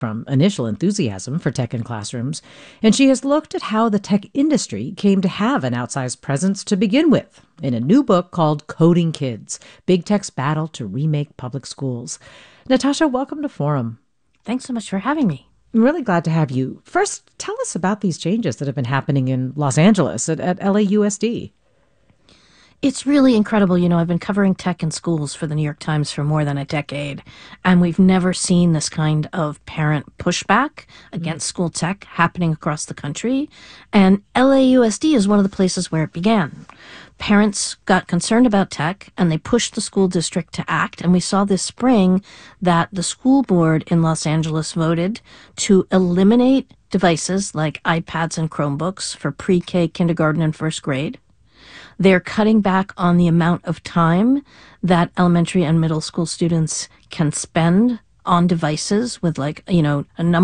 from initial enthusiasm for tech in classrooms, and she has looked at how the tech industry came to have an outsized presence to begin with in a new book called Coding Kids: Big Tech's Battle to Remake Public Schools. Natasha, welcome to Forum. Thanks so much for having me. I'm really glad to have you. First, tell us about these changes that have been happening in Los Angeles at LAUSD. It's really incredible. I've been covering tech in schools for the New York Times for more than a decade, and we've never seen this kind of parent pushback against school tech happening across the country. And LAUSD is one of the places where it began. Parents got concerned about tech, and they pushed the school district to act. And we saw this spring that the school board in Los Angeles voted to eliminate devices like iPads and Chromebooks for pre-K, kindergarten, and first grade. They're cutting back on the amount of time that elementary and middle school students can spend on devices with a number